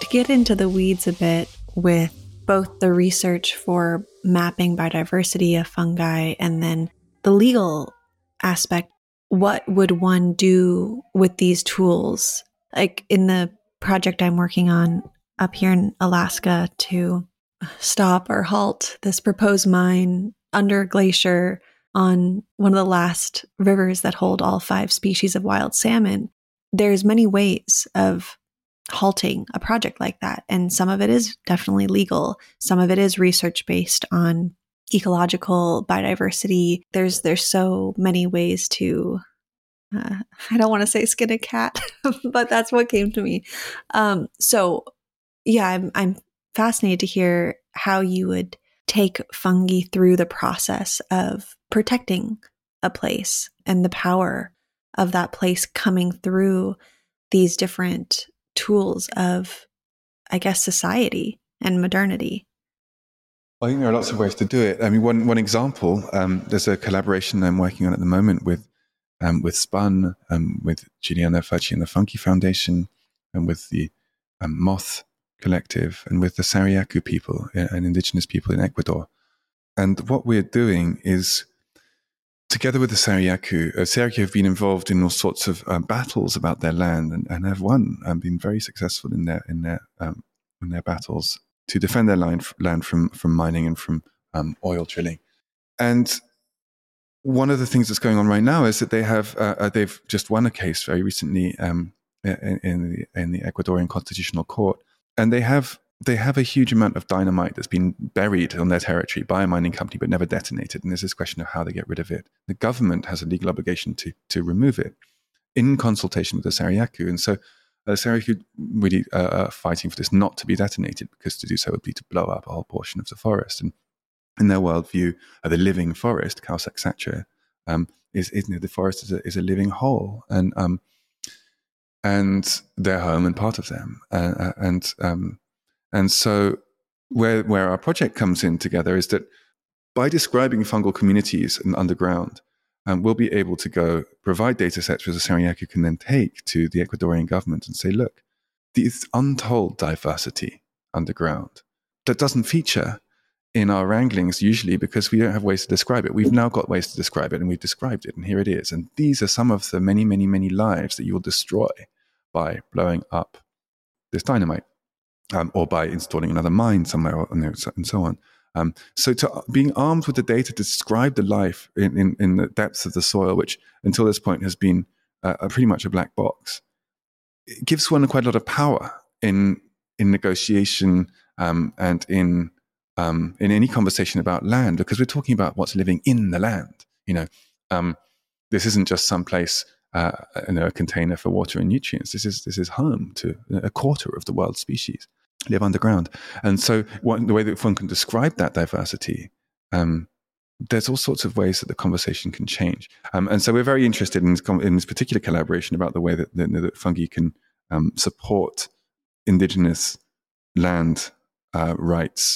To get into the weeds a bit with both the research for mapping biodiversity of fungi and then the legal aspect, what would one do with these tools? Like in the project I'm working on up here in Alaska to stop or halt this proposed mine under a glacier on one of the last rivers that hold all 5 species of wild salmon. There's many ways of halting a project like that. And some of it is definitely legal. Some of it is research based on ecological biodiversity. There's so many ways to, I don't want to say skin a cat, but that's what came to me. So yeah, I'm fascinated to hear how you would take fungi through the process of protecting a place and the power of that place coming through these different tools of, I guess, society and modernity. I think there are lots of ways to do it. I mean, one example, there's a collaboration I'm working on at the moment with SPUN, with Giuliana Facci and the Funky Foundation, and with the Moth Collective, and with the Sariaku people, and indigenous people in Ecuador. And what we're doing is, together with the Sariaku have been involved in all sorts of battles about their land, and have won and been very successful in their battles to defend their land from mining and from oil drilling. And one of the things that's going on right now is that they've just won a case very recently in the Ecuadorian Constitutional Court, and they have a huge amount of dynamite that's been buried on their territory by a mining company but never detonated. And there's this question of how they get rid of it. The government has a legal obligation to remove it in consultation with the Sariaku. And so the Sariaku really are fighting for this not to be detonated, because to do so would be to blow up a whole portion of the forest. And in their worldview, the living forest, Kausak Satcher, the forest is a living whole, and their home and part of them. And so where our project comes in together is that by describing fungal communities in underground, we'll be able to go provide data sets which the Sariaku can then take to the Ecuadorian government and say, look, this untold diversity underground that doesn't feature in our wranglings usually because we don't have ways to describe it. We've now got ways to describe it, and we've described it, and here it is. And these are some of the many, many, many lives that you will destroy by blowing up this dynamite. Or by installing another mine somewhere, and so on. So being armed with the data to describe the life in the depths of the soil, which until this point has been pretty much a black box, it gives one quite a lot of power in negotiation and in any conversation about land, because we're talking about what's living in the land. This isn't just some place a container for water and nutrients. This is home to a quarter of the world's species live underground. And so the way that one can describe that diversity, there's all sorts of ways that the conversation can change. And so we're very interested in this particular collaboration about the way that fungi can support indigenous land rights